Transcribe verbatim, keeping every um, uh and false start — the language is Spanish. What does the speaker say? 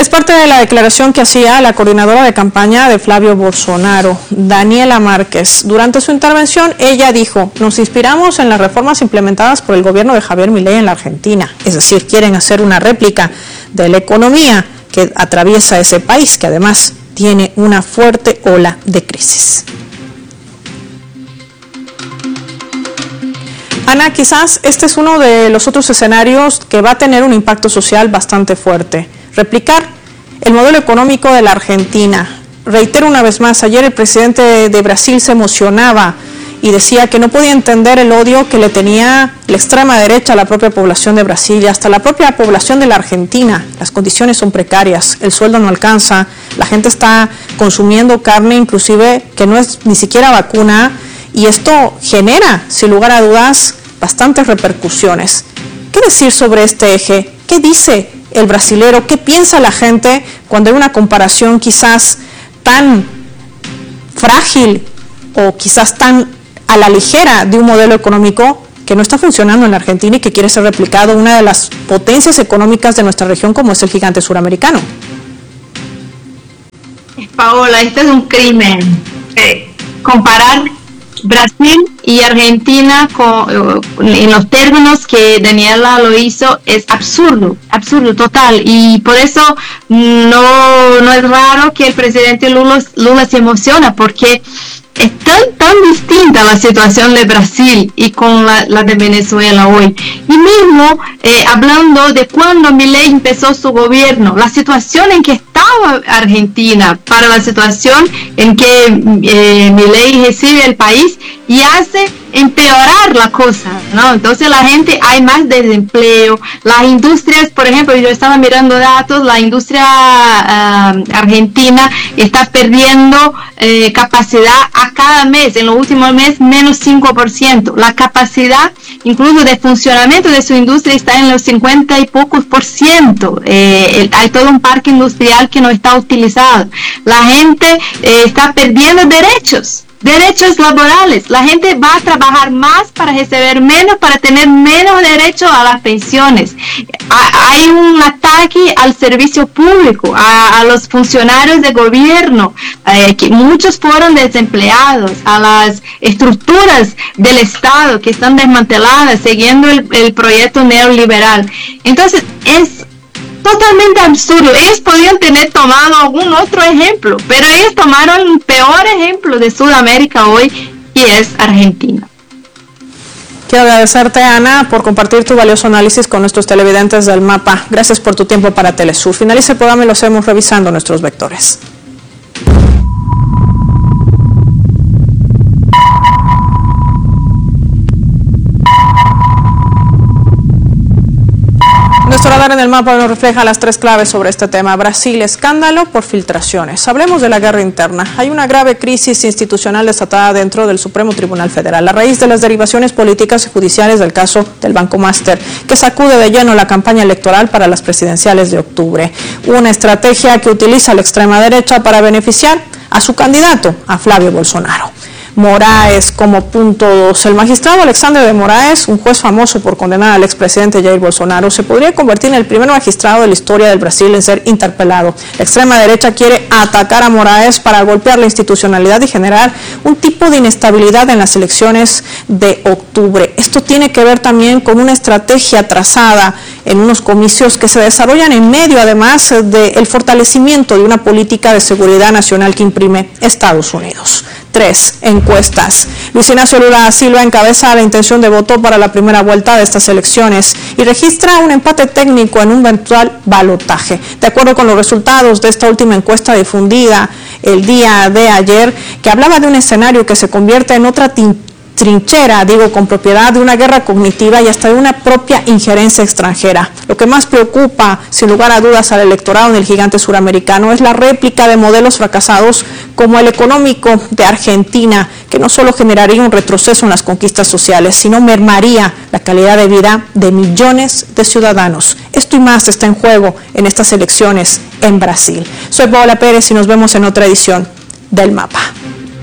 Es parte de la declaración que hacía la coordinadora de campaña de Flavio Bolsonaro, Daniela Márquez. Durante su intervención, ella dijo: nos inspiramos en las reformas implementadas por el gobierno de Javier Milei en la Argentina. Es decir, quieren hacer una réplica de la economía que atraviesa ese país, que además tiene una fuerte ola de crisis. Ana, quizás este es uno de los otros escenarios que va a tener un impacto social bastante fuerte. Replicar el modelo económico de la Argentina. Reitero una vez más, ayer el presidente de Brasil se emocionaba y decía que no podía entender el odio que le tenía la extrema derecha a la propia población de Brasil y hasta la propia población de la Argentina. Las condiciones son precarias, el sueldo no alcanza, la gente está consumiendo carne inclusive que no es ni siquiera vacuna, y esto genera, sin lugar a dudas, bastantes repercusiones. ¿Qué decir sobre este eje? ¿Qué dice el brasilero? ¿Qué piensa la gente cuando hay una comparación quizás tan frágil o quizás tan a la ligera de un modelo económico que no está funcionando en la Argentina y que quiere ser replicado una de las potencias económicas de nuestra región como es el gigante suramericano? Paola, este es un crimen. Eh, comparar Brasil y Argentina con, en los términos que Daniela lo hizo es absurdo, absurdo total, y por eso no, no es raro que el presidente Lula, Lula se emociona, porque es tan, tan distinta la situación de Brasil y con la, la de Venezuela hoy. Y mismo eh, hablando de cuando Milei empezó su gobierno, la situación en que estaba Argentina para la situación en que eh, Milei recibe el país y hace empeorar la cosa, ¿no? Entonces la gente, hay más desempleo, las industrias, por ejemplo, yo estaba mirando datos, la industria uh, argentina está perdiendo eh, capacidad a cada mes, en los últimos meses menos cinco por ciento, la capacidad incluso de funcionamiento de su industria está en los cincuenta y pocos por ciento, eh, el, hay todo un parque industrial que no está utilizado, la gente eh, está perdiendo derechos, derechos laborales, la gente va a trabajar más para recibir menos, para tener menos derecho a las pensiones. Hay un ataque al servicio público, a, a los funcionarios de gobierno, eh, que muchos fueron desempleados, a las estructuras del Estado que están desmanteladas siguiendo el, el proyecto neoliberal. Entonces es totalmente absurdo. Ellos podían tener tomado algún otro ejemplo, pero ellos tomaron el peor ejemplo de Sudamérica hoy, y es Argentina. Quiero agradecerte, Ana, por compartir tu valioso análisis con nuestros televidentes del Mapa. Gracias por tu tiempo para Telesur. Finaliza el programa y lo hacemos revisando nuestros vectores. Nuestro radar en el Mapa nos refleja las tres claves sobre este tema. Brasil, escándalo por filtraciones. Hablemos de la guerra interna. Hay una grave crisis institucional desatada dentro del Supremo Tribunal Federal a raíz de las derivaciones políticas y judiciales del caso del Banco Master, que sacude de lleno la campaña electoral para las presidenciales de octubre. Una estrategia que utiliza la extrema derecha para beneficiar a su candidato, a Flavio Bolsonaro. Moraes como punto dos. El magistrado Alexandre de Moraes, un juez famoso por condenar al expresidente Jair Bolsonaro, se podría convertir en el primer magistrado de la historia del Brasil en ser interpelado. La extrema derecha quiere atacar a Moraes para golpear la institucionalidad y generar un tipo de inestabilidad en las elecciones de octubre. Esto tiene que ver también con una estrategia trazada en unos comicios que se desarrollan en medio, además, del fortalecimiento de una política de seguridad nacional que imprime Estados Unidos. Tres, encuestas. Luis Ignacio Lula da Silva encabeza la intención de voto para la primera vuelta de estas elecciones y registra un empate técnico en un eventual balotaje. De acuerdo con los resultados de esta última encuesta difundida el día de ayer, que hablaba de un escenario que se convierte en otra trinchera, digo con propiedad, de una guerra cognitiva y hasta de una propia injerencia extranjera. Lo que más preocupa, sin lugar a dudas, al electorado en el gigante suramericano es la réplica de modelos fracasados como el económico de Argentina, que no solo generaría un retroceso en las conquistas sociales, sino mermaría la calidad de vida de millones de ciudadanos. Esto y más está en juego en estas elecciones en Brasil. Soy Paola Pérez y nos vemos en otra edición del Mapa.